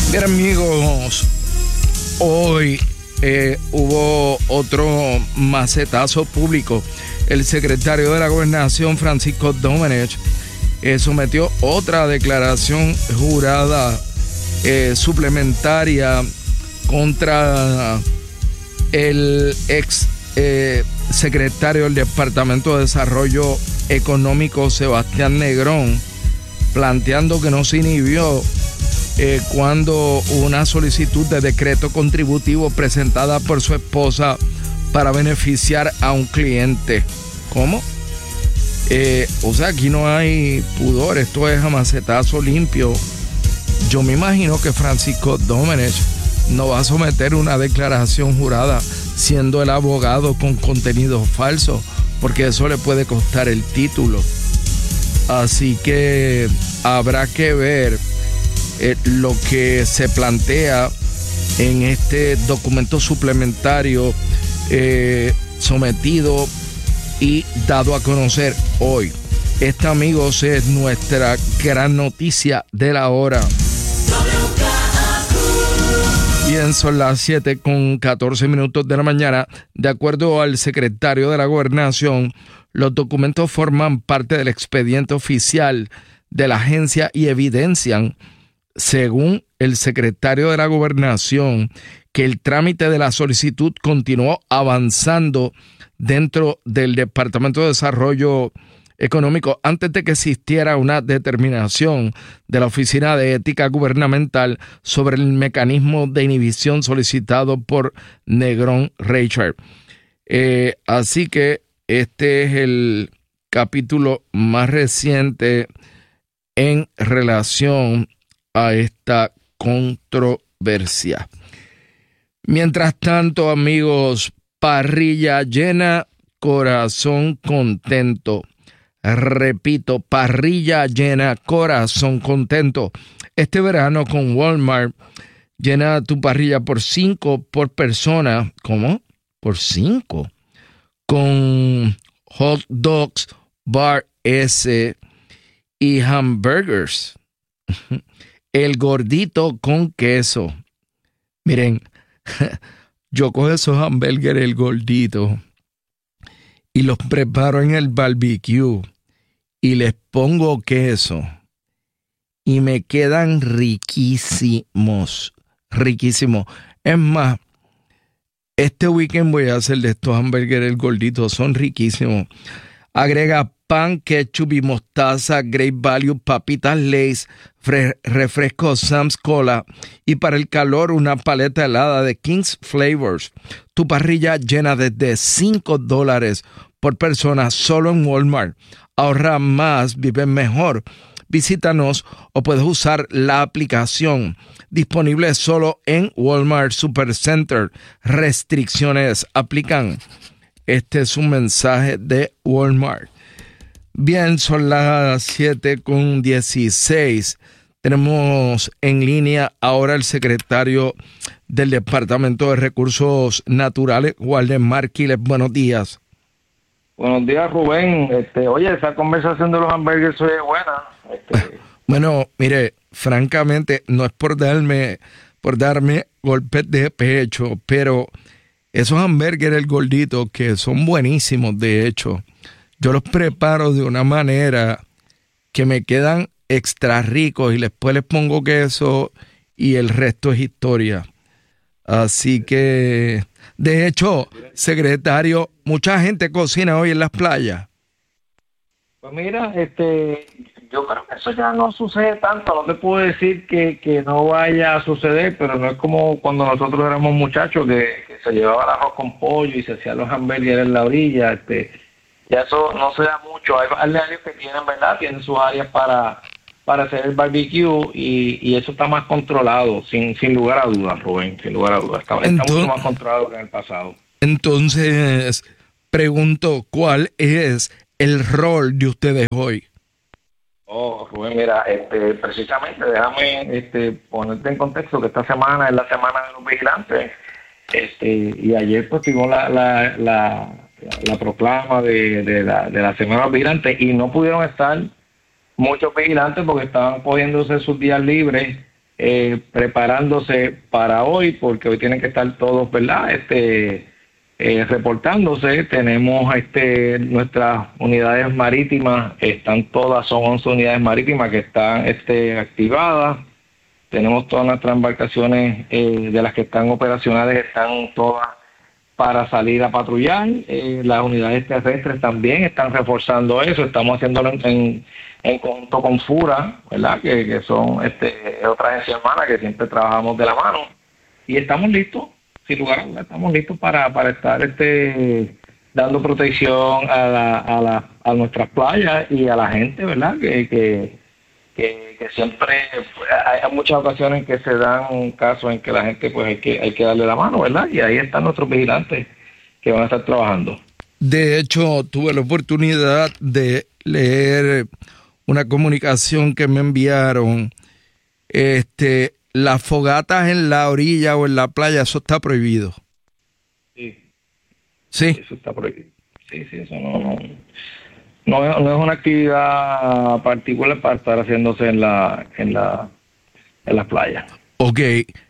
Bien, amigos, hoy hubo otro macetazo público. El secretario de la Gobernación, Francisco Domenech, sometió otra declaración jurada suplementaria contra el ex secretario del Departamento de Desarrollo Económico, Sebastián Negrón, planteando que no se inhibió cuando una solicitud de decreto contributivo presentada por su esposa para beneficiar a un cliente. ¿Cómo? O sea, aquí no hay pudor, esto es a macetazo limpio. Yo me imagino que Francisco Domenech no va a someter una declaración jurada siendo el abogado con contenido falso, porque eso le puede costar el título. Así que habrá que ver lo que se plantea en este documento suplementario sometido y dado a conocer hoy. Esta, amigos, es nuestra gran noticia de la hora. Bien, son las 7:14 de la mañana. De acuerdo al secretario de la Gobernación, los documentos forman parte del expediente oficial de la agencia y evidencian, según el secretario de la Gobernación, que el trámite de la solicitud continuó avanzando dentro del Departamento de Desarrollo Económico antes de que existiera una determinación de la Oficina de Ética Gubernamental sobre el mecanismo de inhibición solicitado por Negrón Reichert. Así que este es el capítulo más reciente en relación a esta controversia. Mientras tanto, amigos, parrilla llena, corazón contento. Repito, parrilla llena, corazón contento. Este verano con Walmart, llena tu parrilla por 5 por persona. ¿Cómo? Por 5. Con hot dogs, bar S y hamburgers. El gordito con queso. Miren, yo cojo esos hamburgers, el gordito, y los preparo en el barbecue y les pongo queso y me quedan riquísimos, riquísimos. Es más, este weekend voy a hacer de estos hamburgers el gordito, son riquísimos. Agrega pan, ketchup y mostaza, Great Value, papitas Lay's, refresco Sam's Cola y para el calor una paleta helada de King's Flavors. Tu parrilla llena desde $5 por persona solo en Walmart. Ahorra más, vive mejor. Visítanos o puedes usar la aplicación disponible solo en Walmart Supercenter. Restricciones aplican. Este es un mensaje de Walmart. Bien, son las 7:16. Tenemos en línea ahora el secretario del Departamento de Recursos Naturales, Waldemar Quiles. Buenos días. Buenos días, Rubén. Oye, esa conversación de los hamburgues es buena. Bueno, mire, francamente, no es por darme golpes de pecho, pero esos hamburgues, el gordito, que son buenísimos, de hecho, yo los preparo de una manera que me quedan extra ricos y después les pongo queso y el resto es historia. Así que, de hecho, secretario, mucha gente cocina hoy en las playas. Pues mira, yo creo que eso ya no sucede tanto. No te puedo decir que no vaya a suceder, pero no es como cuando nosotros éramos muchachos que se llevaba el arroz con pollo y se hacían los hamburgues en la orilla. Ya eso no se da mucho. Hay áreas que tienen, ¿verdad? Tienen sus áreas para hacer el barbecue y eso está más controlado, sin lugar a dudas, Rubén, sin lugar a dudas. Está mucho más controlado que en el pasado. Entonces, pregunto, ¿cuál es el rol de ustedes hoy? Rubén, mira, precisamente, déjame ponerte en contexto que esta semana es la semana de los vigilantes, y ayer pues tuvimos la proclama de la semana de los vigilantes y no pudieron estar muchos vigilantes porque estaban pudiéndose sus días libres preparándose para hoy, porque hoy tienen que estar todos, ¿verdad? Reportándose. Tenemos nuestras unidades marítimas, están todas, son 11 unidades marítimas que están activadas. Tenemos todas nuestras embarcaciones de las que están operacionales, están todas para salir a patrullar. Las unidades terrestres también están reforzando eso. Estamos haciéndolo en conjunto con FURA, ¿verdad? Que son otra agencia hermana que siempre trabajamos de la mano. Y estamos listos, sin lugar a dudas, estamos listos para estar dando protección a nuestras playas y a la gente, ¿verdad? Que siempre hay muchas ocasiones que se dan casos en que la gente pues hay que darle la mano, ¿verdad? Y ahí están nuestros vigilantes que van a estar trabajando. De hecho, tuve la oportunidad de leer una comunicación que me enviaron. Las fogatas en la orilla o en la playa, eso está prohibido. Sí. Sí. Eso está prohibido. Sí, eso no es una actividad particular para estar haciéndose en la playa. Ok.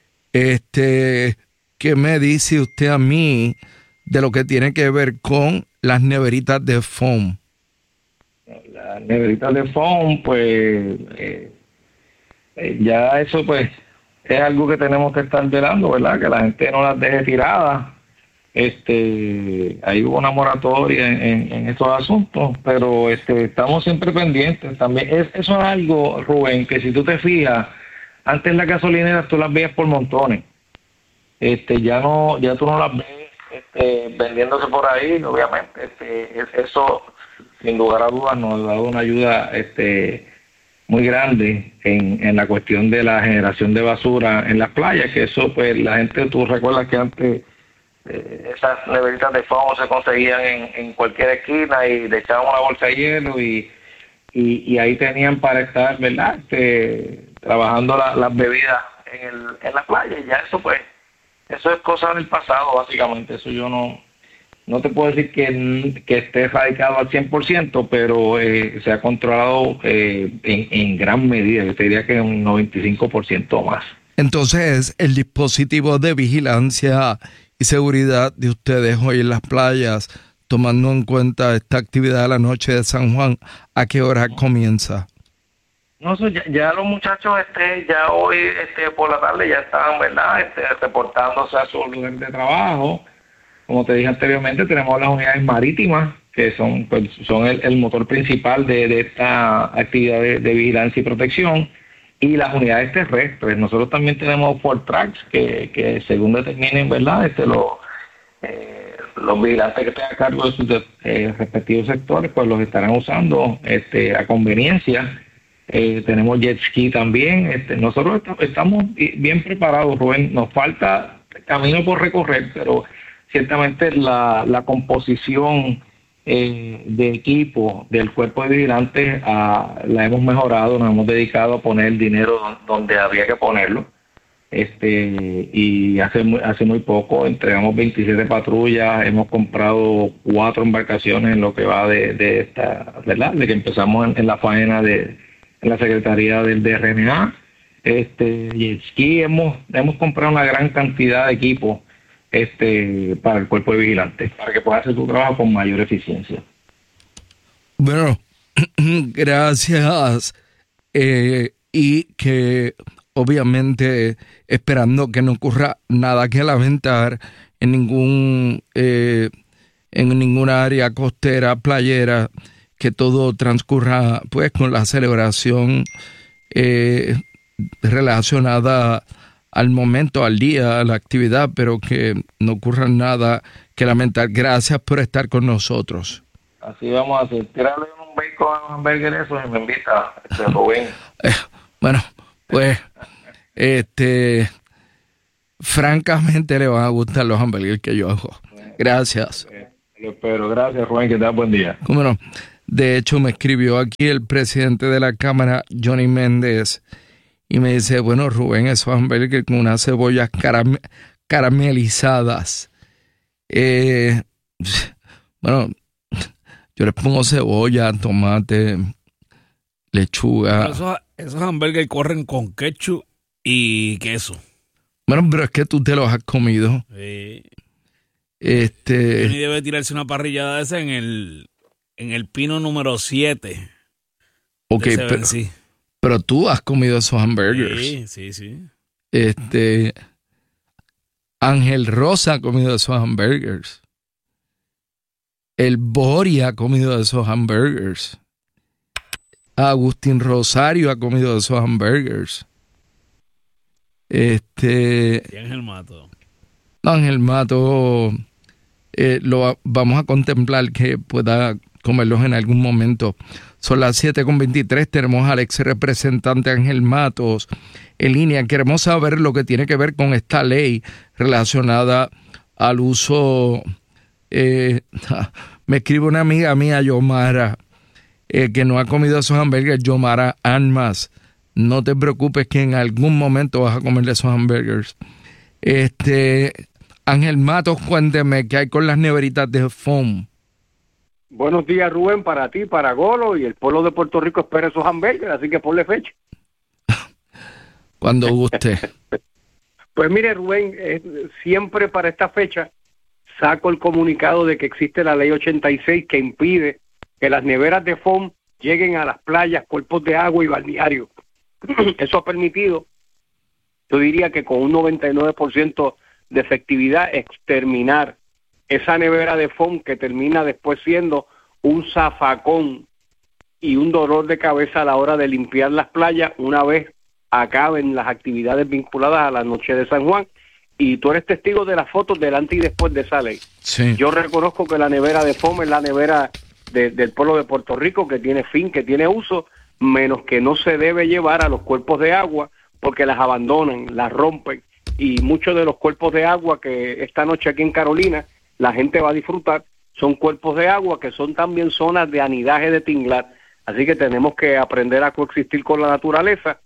¿Qué me dice usted a mí de lo que tiene que ver con las neveritas de foam? Las neveritas de foam, pues, ya eso, pues, es algo que tenemos que estar velando, ¿verdad? Que la gente no las deje tiradas. Ahí hubo una moratoria en estos asuntos, pero estamos siempre pendientes también. Eso es algo, Rubén, que si tú te fijas, antes las gasolineras tú las veías por montones. Ya tú no las ves vendiéndose por ahí, obviamente. Eso, sin lugar a dudas, nos ha dado una ayuda muy grande en la cuestión de la generación de basura en las playas, que eso, pues, la gente, tú recuerdas que antes esas neveritas de foam se conseguían en cualquier esquina y le echaban una bolsa de hielo y ahí tenían para estar, ¿verdad? Trabajando las bebidas en la playa. Y ya eso, pues, eso es cosa del pasado, básicamente. Eso yo no te puedo decir que esté erradicado al 100%, pero se ha controlado en gran medida. Yo te diría que un 95% más. Entonces, el dispositivo de vigilancia y seguridad de ustedes hoy en las playas, tomando en cuenta esta actividad de la noche de San Juan, ¿a qué hora comienza? No sé, ya los muchachos ya hoy por la tarde ya están, ¿verdad? Reportándose a su lugar de trabajo. Como te dije anteriormente, tenemos las unidades marítimas, que son el motor principal de esta actividad de vigilancia y protección, y las unidades terrestres. Nosotros también tenemos Ford Tracks, que según determinen, ¿verdad? Los vigilantes que tengan a cargo de sus respectivos sectores, pues los estarán usando a conveniencia. Tenemos jet ski también. Nosotros estamos bien preparados, Rubén. Nos falta camino por recorrer, pero ciertamente la composición de equipo del cuerpo de vigilantes la hemos mejorado. Nos hemos dedicado a poner dinero donde había que ponerlo. Y hace muy poco entregamos 27 patrullas, hemos comprado 4 embarcaciones en lo que va de esta, ¿verdad? De que empezamos en la faena en la Secretaría del DRNA. Jet ski, hemos comprado una gran cantidad de equipos para el cuerpo de vigilantes, para que pueda hacer su trabajo con mayor eficiencia. Bueno, gracias. Y que obviamente esperando que no ocurra nada que lamentar en ninguna área costera, playera, que todo transcurra pues con la celebración relacionada al momento, al día, a la actividad, pero que no ocurra nada que lamentar. Gracias por estar con nosotros. Así vamos a hacer. Tírale un bacon a un hamburger eso y me invita, Rubén. Bueno, pues, francamente le van a gustar los hamburgues que yo hago. Gracias. Lo espero. Gracias, Rubén, que tengas buen día. ¿Cómo no? De hecho, me escribió aquí el presidente de la Cámara, Johnny Méndez, y me dice, bueno, Rubén, esos hamburgues con unas cebollas caramelizadas. Bueno, yo les pongo cebolla, tomate, lechuga. Esos hamburgues corren con ketchup y queso. Bueno, pero es que tú te los has comido. Johnny Este, debe tirarse una parrillada de esa en el pino número 7. ok, pero tú has comido esos hamburgers. Sí. Ángel Rosa ha comido esos hamburgers. El Bori ha comido esos hamburgers. Agustín Rosario ha comido esos hamburgers. Y Ángel Mato. Ángel Mato vamos a contemplar que pueda comerlos en algún momento. Son las 7:23, tenemos al ex representante Ángel Matos en línea. Queremos saber lo que tiene que ver con esta ley relacionada al uso. Me escribe una amiga mía, Yomara, que no ha comido esos hamburgers. Yomara Almas, no te preocupes que en algún momento vas a comer esos hamburgers. Ángel Matos, cuénteme qué hay con las neveritas de foam. Buenos días, Rubén, para ti, para Golo, y el pueblo de Puerto Rico espera esos hamburgues, así que ponle fecha. Cuando guste. Pues mire, Rubén, siempre para esta fecha saco el comunicado de que existe la ley 86 que impide que las neveras de foam lleguen a las playas, cuerpos de agua y balnearios. Eso ha permitido, yo diría que con un 99% de efectividad, exterminar esa nevera de foam que termina después siendo un zafacón y un dolor de cabeza a la hora de limpiar las playas una vez acaben las actividades vinculadas a la noche de San Juan. Y tú eres testigo de las fotos del antes y después de esa ley. Sí. Yo reconozco que la nevera de foam es la nevera del pueblo de Puerto Rico, que tiene fin, que tiene uso, menos que no se debe llevar a los cuerpos de agua porque las abandonan, las rompen, y muchos de los cuerpos de agua que esta noche aquí en Carolina la gente va a disfrutar son cuerpos de agua que son también zonas de anidaje de tinglar, así que tenemos que aprender a coexistir con la naturaleza.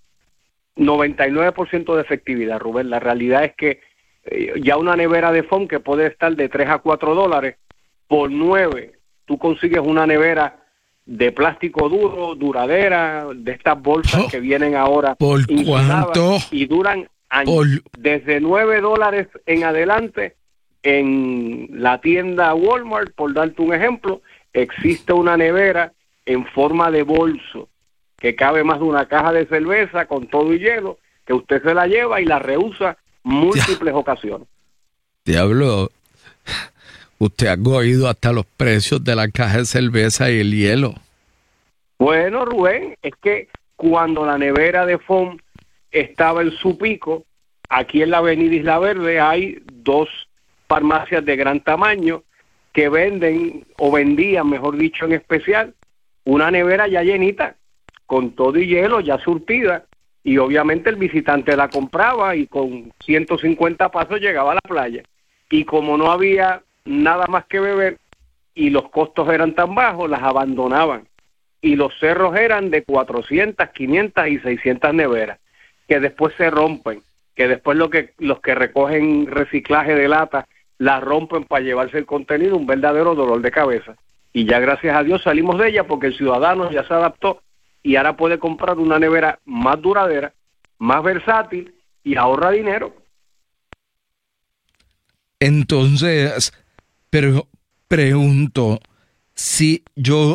99% de efectividad, Rubén. La realidad es que ya una nevera de foam que puede estar de $3 a $4, por 9 tú consigues una nevera de plástico duro, duradera, de estas bolsas que vienen ahora. ¿Por cuánto? Y duran años. Desde $9 en adelante, en la tienda Walmart, por darte un ejemplo, existe una nevera en forma de bolso que cabe más de una caja de cerveza con todo y hielo, que usted se la lleva y la reusa múltiples ocasiones. Diablo, usted ha oído hasta los precios de la caja de cerveza y el hielo. Bueno, Rubén, es que cuando la nevera de foam estaba en su pico, aquí en la avenida Isla Verde hay 2 farmacias de gran tamaño que venden, o vendían, mejor dicho, en especial, una nevera ya llenita, con todo y hielo, ya surtida, y obviamente el visitante la compraba y con 150 pesos llegaba a la playa. Y como no había nada más que beber y los costos eran tan bajos, las abandonaban. Y los cerros eran de 400, 500 y 600 neveras, que después se rompen, que después los que recogen reciclaje de lata las rompen para llevarse el contenido, un verdadero dolor de cabeza. Y ya gracias a Dios salimos de ella porque el ciudadano ya se adaptó y ahora puede comprar una nevera más duradera, más versátil y ahorra dinero. Entonces, pero pregunto, si yo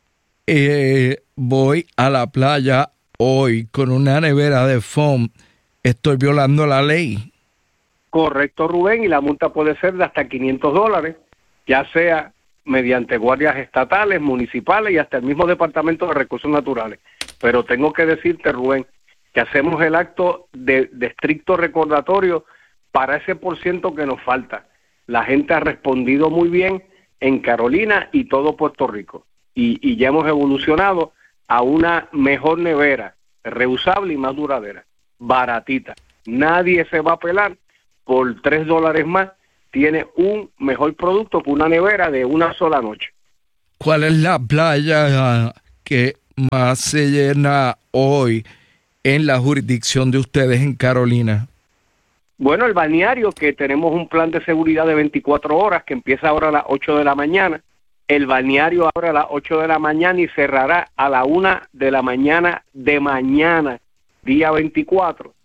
voy a la playa hoy con una nevera de foam, ¿estoy violando la ley? Correcto, Rubén, y la multa puede ser de hasta $500, ya sea mediante guardias estatales, municipales y hasta el mismo Departamento de Recursos Naturales. Pero tengo que decirte, Rubén, que hacemos el acto de estricto recordatorio para ese % que nos falta. La gente ha respondido muy bien en Carolina y todo Puerto Rico. Y ya hemos evolucionado a una mejor nevera, reusable y más duradera, baratita. Nadie se va a pelar por $3 más. Tiene un mejor producto que una nevera de una sola noche. ¿Cuál es la playa que más se llena hoy en la jurisdicción de ustedes en Carolina? Bueno, el balneario, que tenemos un plan de seguridad de 24 horas que empieza ahora a las 8 de la mañana. El balneario abre a las 8 de la mañana y cerrará a la 1 de la mañana de mañana, día 24.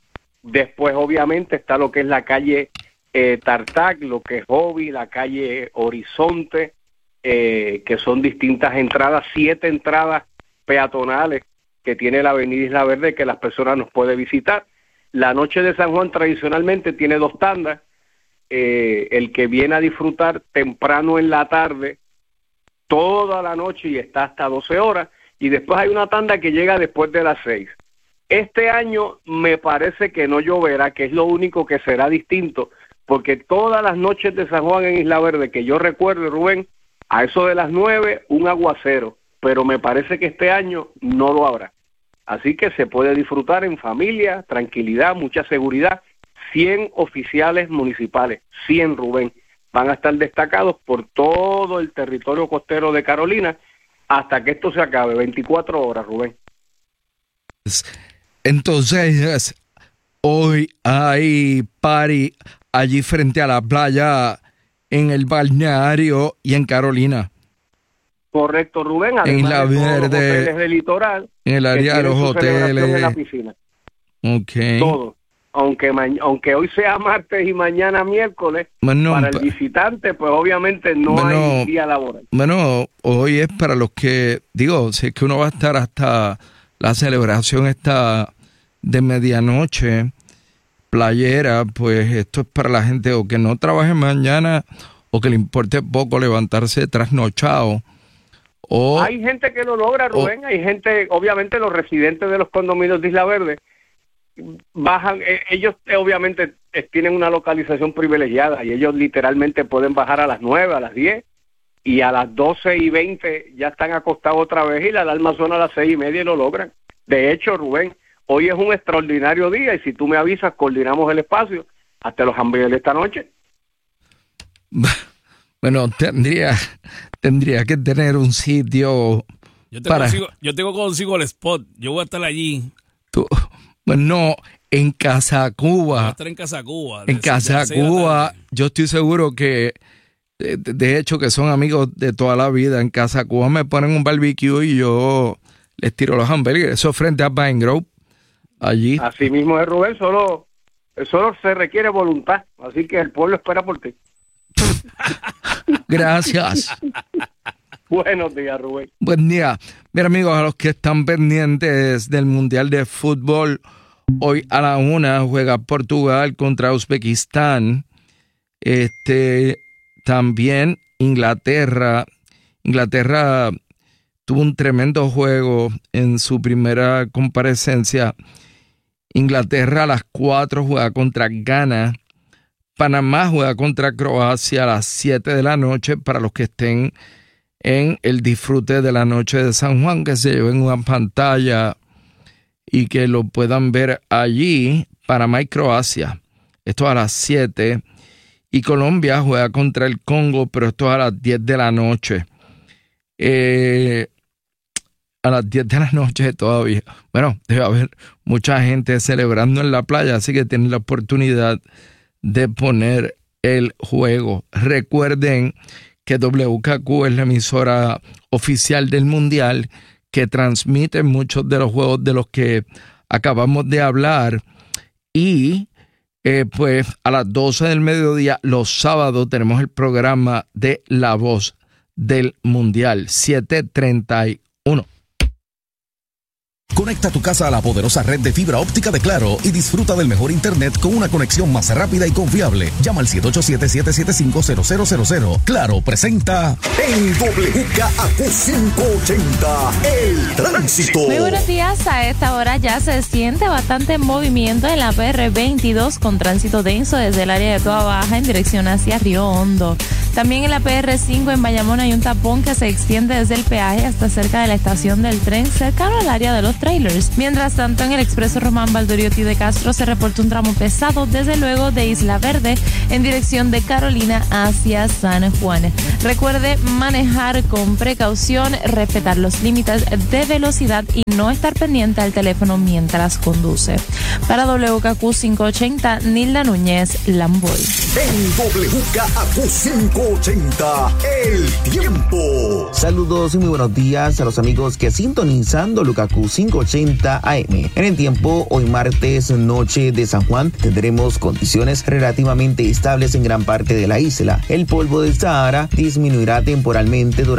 Después, obviamente, está lo que es la calle Tartac, lo que es Hobby, la calle Horizonte, que son distintas entradas, 7 entradas peatonales que tiene la avenida Isla Verde que las personas nos pueden visitar. La noche de San Juan tradicionalmente tiene 2 tandas. El que viene a disfrutar temprano en la tarde, toda la noche y está hasta 12 horas, y después hay una tanda que llega después de las 6. Este año me parece que no lloverá, que es lo único que será distinto, porque todas las noches de San Juan en Isla Verde, que yo recuerdo, Rubén, a eso de las 9, un aguacero, pero me parece que este año no lo habrá. Así que se puede disfrutar en familia, tranquilidad, mucha seguridad. 100 oficiales municipales, 100, Rubén, van a estar destacados por todo el territorio costero de Carolina hasta que esto se acabe, 24 horas, Rubén. Entonces, hoy hay party allí frente a la playa, en el balneario y en Carolina. Correcto, Rubén, además en Isla de todos Verde, los hoteles del litoral, en el área de los hoteles, en la piscina. Okay. Todo. Aunque hoy sea martes y mañana miércoles, bueno, para el visitante, pues obviamente no hay día laboral. Bueno, hoy es para los que, digo, si es que uno va a estar hasta la celebración esta de medianoche, playera, pues esto es para la gente o que no trabaje mañana o que le importe poco levantarse trasnochado. Hay gente que lo logra, Rubén, hay gente, obviamente los residentes de los condominios de Isla Verde, bajan, ellos obviamente tienen una localización privilegiada y ellos literalmente pueden bajar a las 9, a las 10 y a las 12:20 ya están acostados otra vez y la alarma suena a las 6:30 y lo logran. De hecho, Rubén, hoy es un extraordinario día y si tú me avisas, coordinamos el espacio hasta los hambrientos de esta noche. Bueno, tendría que tener un sitio yo consigo el spot, yo voy a estar allí. Bueno, en Casa Cuba. Va a estar en Casa Cuba. En Casa Cuba, yo estoy seguro que, de hecho, que son amigos de toda la vida. En Casa Cuba me ponen un barbecue y yo les tiro los hamburgues. Eso frente a Pine Grove, allí. Así mismo es, Rubén, solo se requiere voluntad. Así que el pueblo espera por ti. Gracias. Buenos días, Rubén. Buen día. Mira, amigos, a los que están pendientes del Mundial de Fútbol, hoy a la 1 juega Portugal contra Uzbekistán. También Inglaterra tuvo un tremendo juego en su primera comparecencia. Inglaterra a las 4 juega contra Ghana. Panamá juega contra Croacia a las 7 de la noche para los que estén en el disfrute de la noche de San Juan, que se lleven una pantalla y que lo puedan ver allí. Panamá y Croacia, esto a las 7. Y Colombia juega contra el Congo, pero esto a las 10 de la noche. A las 10 de la noche todavía. Bueno, debe haber mucha gente celebrando en la playa, así que tienen la oportunidad de poner el juego. Recuerden que WKQ es la emisora oficial del Mundial que transmite muchos de los juegos de los que acabamos de hablar. Y pues a las 12 del mediodía, los sábados, tenemos el programa de La Voz del Mundial, 7:31. Conecta tu casa a la poderosa red de fibra óptica de Claro y disfruta del mejor internet con una conexión más rápida y confiable. Llama al 787-775-0000. Claro presenta en WKAQ 580 El Tránsito. Muy buenos días. A esta hora ya se siente bastante movimiento en la PR 22 con tránsito denso desde el área de Toa Baja en dirección hacia Río Hondo. También en la PR 5 en Bayamón hay un tapón que se extiende desde el peaje hasta cerca de la estación del tren, cercano al área de los trailers. Mientras tanto, en el expreso Román Valdoriotti de Castro se reporta un tramo pesado desde luego de Isla Verde en dirección de Carolina hacia San Juan. Recuerde manejar con precaución, respetar los límites de velocidad y no estar pendiente al teléfono mientras conduce. Para WKQ 580, Nilda Núñez, Lamboy. En WKAQ 580 580, el tiempo. Saludos y muy buenos días a los amigos que sintonizando Lukaku 580 AM. En el tiempo, hoy martes, noche de San Juan, tendremos condiciones relativamente estables en gran parte de la isla. El polvo del Sahara disminuirá temporalmente durante